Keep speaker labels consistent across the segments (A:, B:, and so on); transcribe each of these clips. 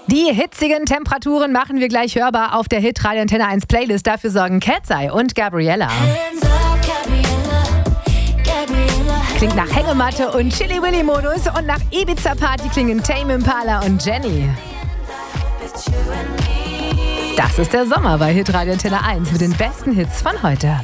A: Die hitzigen Temperaturen machen wir gleich hörbar auf der Hitradio Antenne 1 Playlist. Dafür sorgen Cat's Eye und Gabriella. Klingt nach Hängematte und Chili Willy Modus und nach Ibiza Party klingen Tame Impala und Jenny. Das ist der Sommer bei Hitradio Antenne 1 mit den besten Hits von heute.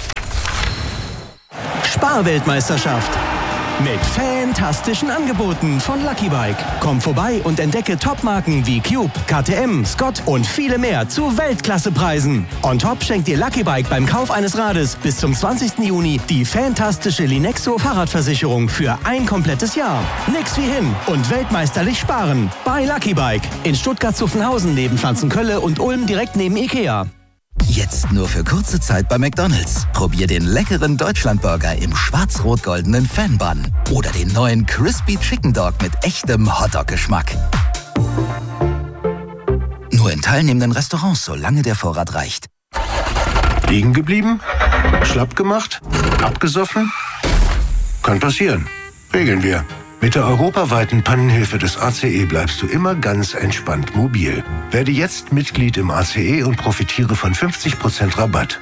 B: Sparweltmeisterschaft. Mit fantastischen Angeboten von Lucky Bike. Komm vorbei und entdecke Topmarken wie Cube, KTM, Scott und viele mehr zu Weltklassepreisen. On top schenkt dir Lucky Bike beim Kauf eines Rades bis zum 20. Juni die fantastische Linexo Fahrradversicherung für ein komplettes Jahr. Nix wie hin und weltmeisterlich sparen. Bei Lucky Bike. In Stuttgart-Zuffenhausen neben Pflanzenkölle und Ulm direkt neben Ikea.
C: Jetzt nur für kurze Zeit bei McDonald's. Probier den leckeren Deutschlandburger im schwarz-rot-goldenen Fan-Bun. Oder den neuen Crispy Chicken Dog mit echtem Hotdog-Geschmack. Nur in teilnehmenden Restaurants, solange der Vorrat reicht.
D: Liegen geblieben? Schlapp gemacht? Abgesoffen? Kann passieren. Regeln wir. Mit der europaweiten Pannenhilfe des ACE bleibst du immer ganz entspannt mobil. Werde jetzt Mitglied im ACE und profitiere von 50% Rabatt.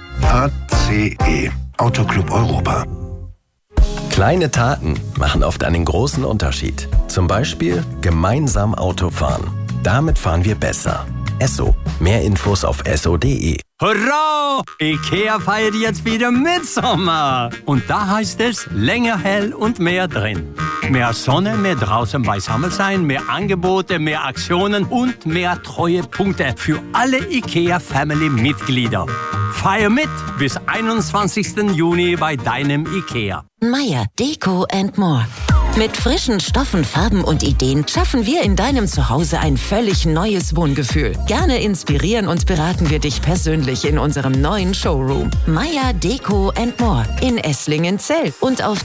D: ACE, Autoclub Europa.
E: Kleine Taten machen oft einen großen Unterschied. Zum Beispiel gemeinsam Auto fahren. Damit fahren wir besser. Esso. Mehr Infos auf esso.de.
F: Hurra! Ikea feiert jetzt wieder Mitsommer. Und da heißt es länger hell und mehr drin. Mehr Sonne, mehr draußen beisammen sein, mehr Angebote, mehr Aktionen und mehr Treuepunkte für alle IKEA-Family-Mitglieder. Feier mit bis 21. Juni bei deinem IKEA.
G: Meier Deko and More. Mit frischen Stoffen, Farben und Ideen schaffen wir in deinem Zuhause ein völlig neues Wohngefühl. Gerne inspirieren und beraten wir dich persönlich in unserem neuen Showroom. Meier Deko and More in Esslingen-Zell und auf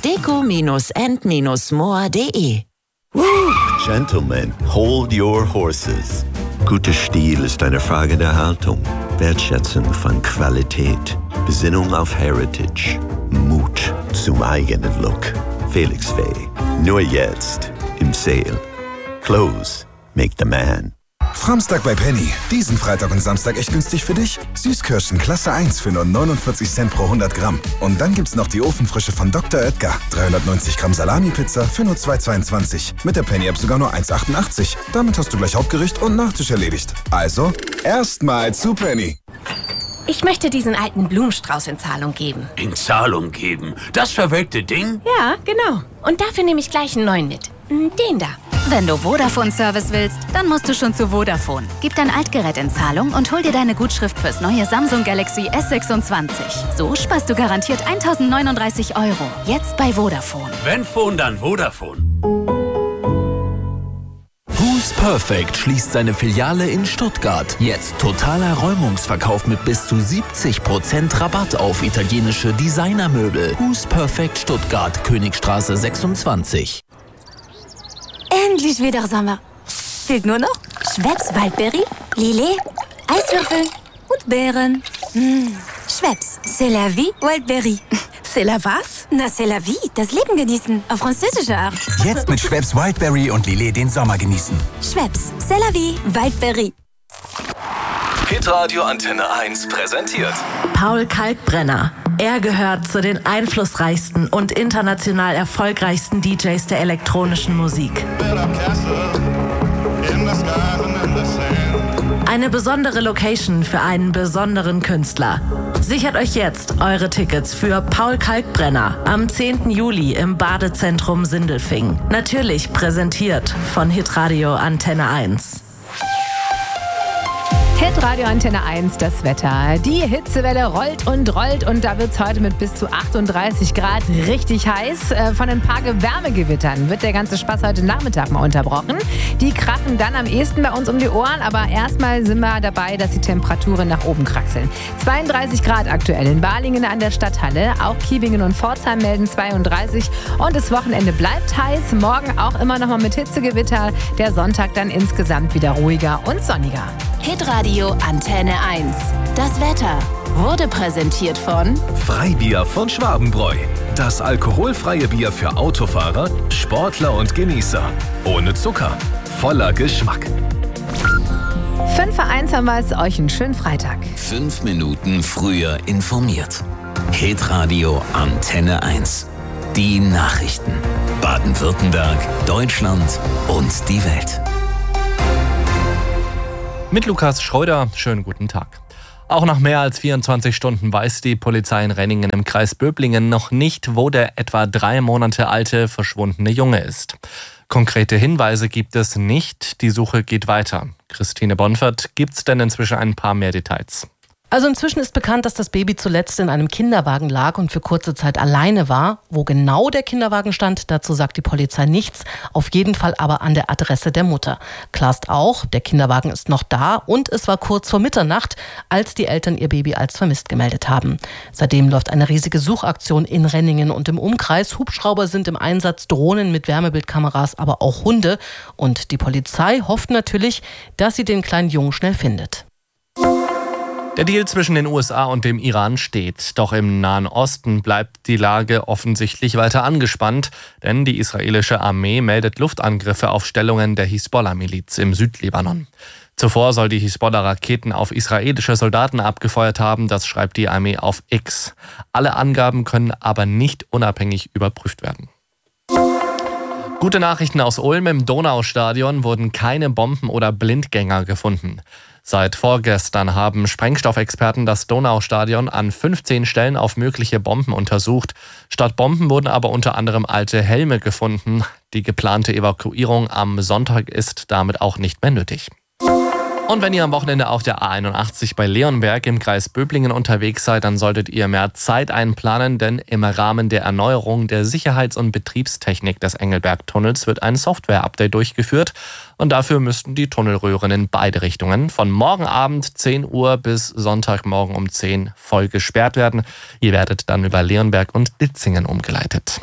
G: deko-and-more.de.
H: Gentlemen, hold your horses. Guter Stil ist eine Frage der Haltung, Wertschätzung von Qualität, Besinnung auf Heritage, Mut zum eigenen Look. Felix Faye. Nur jetzt im Sale. Clothes make the man.
I: Framstag bei Penny. Diesen Freitag und Samstag echt günstig für dich. Süßkirschen Klasse 1 für nur 49 Cent pro 100 Gramm. Und dann gibt's noch die Ofenfrische von Dr. Oetker. 390 Gramm Salami-Pizza für nur 2,22. Mit der Penny-App sogar nur 1,88. Damit hast du gleich Hauptgericht und Nachtisch erledigt. Also, erstmal zu Penny.
J: Ich möchte diesen alten Blumenstrauß in Zahlung geben.
K: In Zahlung geben? Das verwelkte Ding?
J: Ja, genau. Und dafür nehme ich gleich einen neuen mit. Den da.
L: Wenn du Vodafone-Service willst, dann musst du schon zu Vodafone. Gib dein Altgerät in Zahlung und hol dir deine Gutschrift fürs neue Samsung Galaxy S26. So sparst du garantiert 1.039 €. Jetzt bei Vodafone.
K: Wenn Phone, dann Vodafone.
M: Who's Perfect schließt seine Filiale in Stuttgart. Jetzt totaler Räumungsverkauf mit bis zu 70% Rabatt auf italienische Designermöbel. Who's Perfect Stuttgart, Königstraße 26.
N: Endlich wieder Sommer. Fehlt nur noch Schweppes Waldbeere, Lillet, Eiswürfel und Beeren. Schweppes, c'est la vie, Waldbeere.
J: C'est la was?
N: Na, c'est la vie, das Leben genießen. Auf französische Art.
O: Jetzt mit Schweppes Wildberry und Lillet den Sommer genießen.
N: Schweppes, c'est la vie, Waldberry.
M: Hitradio Antenne 1 präsentiert
P: Paul Kalkbrenner. Er gehört zu den einflussreichsten und international erfolgreichsten DJs der elektronischen Musik. Eine besondere Location für einen besonderen Künstler. Sichert euch jetzt eure Tickets für Paul Kalkbrenner am 10. Juli im Badezentrum Sindelfingen. Natürlich präsentiert von Hitradio Antenne 1.
A: Hitradio Antenne 1, das Wetter. Die Hitzewelle rollt und da wird es heute mit bis zu 38 Grad richtig heiß. Von ein paar Wärmegewittern wird der ganze Spaß heute Nachmittag mal unterbrochen. Die krachen dann am ehesten bei uns um die Ohren, aber erstmal sind wir dabei, dass die Temperaturen nach oben kraxeln. 32 Grad aktuell in Balingen an der Stadthalle. Auch Kiebingen und Pforzheim melden 32 und das Wochenende bleibt heiß. Morgen auch immer noch mal mit Hitzegewitter. Der Sonntag dann insgesamt wieder ruhiger und sonniger.
G: Hitradio Antenne 1. Das Wetter wurde präsentiert von
M: Freibier von Schwabenbräu. Das alkoholfreie Bier für Autofahrer, Sportler und Genießer. Ohne Zucker, voller Geschmack.
A: 5:01 haben wir es. Euch einen schönen Freitag.
M: 5 Minuten früher informiert. Hitradio Antenne 1. Die Nachrichten. Baden-Württemberg, Deutschland und die Welt.
Q: Mit Lukas Schröder, schönen guten Tag. Auch nach mehr als 24 Stunden weiß die Polizei in Renningen im Kreis Böblingen noch nicht, wo der etwa 3 Monate alte verschwundene Junge ist. Konkrete Hinweise gibt es nicht, die Suche geht weiter. Christine Bonfert, gibt's denn inzwischen ein paar mehr Details?
R: Also inzwischen ist bekannt, dass das Baby zuletzt in einem Kinderwagen lag und für kurze Zeit alleine war. Wo genau der Kinderwagen stand, dazu sagt die Polizei nichts. Auf jeden Fall aber an der Adresse der Mutter. Klar ist auch, der Kinderwagen ist noch da und es war kurz vor Mitternacht, als die Eltern ihr Baby als vermisst gemeldet haben. Seitdem läuft eine riesige Suchaktion in Renningen und im Umkreis. Hubschrauber sind im Einsatz, Drohnen mit Wärmebildkameras, aber auch Hunde. Und die Polizei hofft natürlich, dass sie den kleinen Jungen schnell findet.
Q: Der Deal zwischen den USA und dem Iran steht. Doch im Nahen Osten bleibt die Lage offensichtlich weiter angespannt, denn die israelische Armee meldet Luftangriffe auf Stellungen der Hisbollah-Miliz im Südlibanon. Zuvor soll die Hisbollah Raketen auf israelische Soldaten abgefeuert haben, das schreibt die Armee auf X. Alle Angaben können aber nicht unabhängig überprüft werden. Gute Nachrichten aus Ulm: im Donaustadion wurden keine Bomben oder Blindgänger gefunden. Seit vorgestern haben Sprengstoffexperten das Donaustadion an 15 Stellen auf mögliche Bomben untersucht. Statt Bomben wurden aber unter anderem alte Helme gefunden. Die geplante Evakuierung am Sonntag ist damit auch nicht mehr nötig. Und wenn ihr am Wochenende auf der A81 bei Leonberg im Kreis Böblingen unterwegs seid, dann solltet ihr mehr Zeit einplanen, denn im Rahmen der Erneuerung der Sicherheits- und Betriebstechnik des Engelberg-Tunnels wird ein Software-Update durchgeführt. Und dafür müssten die Tunnelröhren in beide Richtungen von morgen Abend 10 Uhr bis Sonntagmorgen um 10 voll gesperrt werden. Ihr werdet dann über Leonberg und Ditzingen umgeleitet.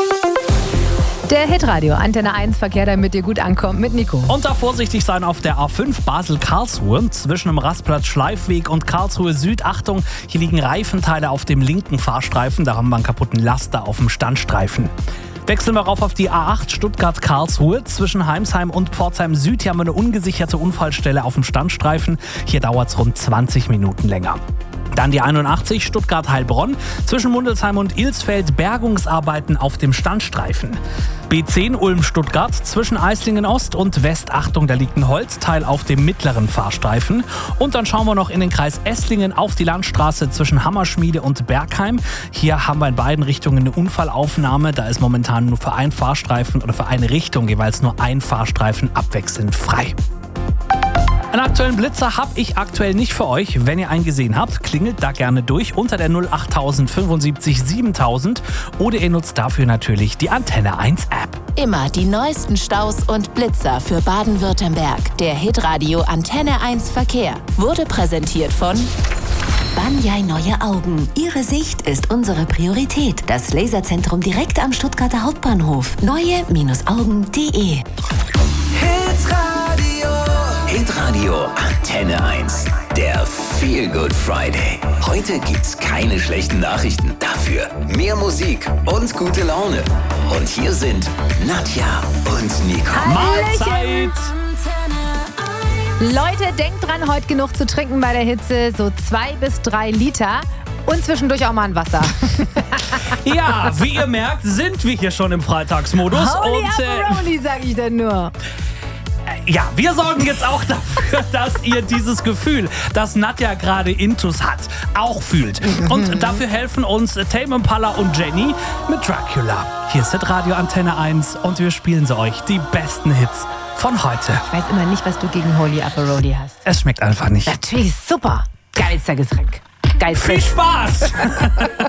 A: Der Hitradio Antenne 1 Verkehr, damit ihr gut ankommt, mit Nico.
S: Und da vorsichtig sein auf der A5 Basel-Karlsruhe zwischen dem Rastplatz Schleifweg und Karlsruhe Süd. Achtung, hier liegen Reifenteile auf dem linken Fahrstreifen. Da haben wir einen kaputten Laster auf dem Standstreifen. Wechseln wir rauf auf die A8 Stuttgart-Karlsruhe. Zwischen Heimsheim und Pforzheim Süd. Hier haben wir eine ungesicherte Unfallstelle auf dem Standstreifen. Hier dauert es rund 20 Minuten länger. Dann die 81 Stuttgart-Heilbronn. Zwischen Mundelsheim und Ilsfeld Bergungsarbeiten auf dem Standstreifen. B10 Ulm-Stuttgart. Zwischen Eislingen Ost und West. Achtung, da liegt ein Holzteil auf dem mittleren Fahrstreifen. Und dann schauen wir noch in den Kreis Esslingen auf die Landstraße zwischen Hammerschmiede und Bergheim. Hier haben wir in beiden Richtungen eine Unfallaufnahme. Da ist momentan nur für einen Fahrstreifen oder für eine Richtung jeweils nur ein Fahrstreifen abwechselnd frei. Einen aktuellen Blitzer habe ich aktuell nicht für euch. Wenn ihr einen gesehen habt, klingelt da gerne durch unter der 08000 75 7000 oder ihr nutzt dafür natürlich die Antenne 1 App.
T: Immer die neuesten Staus und Blitzer für Baden-Württemberg. Der Hitradio Antenne 1 Verkehr wurde präsentiert von
N: Banyai Neue Augen. Ihre Sicht ist unsere Priorität. Das Laserzentrum direkt am Stuttgarter Hauptbahnhof. Neue-Augen.de.
M: Hitradio Antenne 1. Der Feel Good Friday. Heute gibt's keine schlechten Nachrichten. Dafür mehr Musik und gute Laune. Und hier sind Nadja und Nico.
S: Mahlzeit!
A: Leute, denkt dran, heute genug zu trinken bei der Hitze. So 2 bis 3 Liter. Und zwischendurch auch mal ein Wasser.
S: Ja, wie ihr merkt, sind wir hier schon im Freitagsmodus.
A: Holy Aperoli, sag ich denn nur.
S: Ja, wir sorgen jetzt auch dafür, dass ihr dieses Gefühl, das Nadja gerade intus hat, auch fühlt. Und dafür helfen uns Tame Impala und Jenny mit Dracula. Hier ist Radio Antenne 1 und wir spielen sie euch, die besten Hits von heute.
A: Ich weiß immer nicht, was du gegen Holy Aperoli hast.
S: Es schmeckt einfach nicht.
A: Natürlich super. Geilster Getränk. Geilster.
S: Viel Spaß!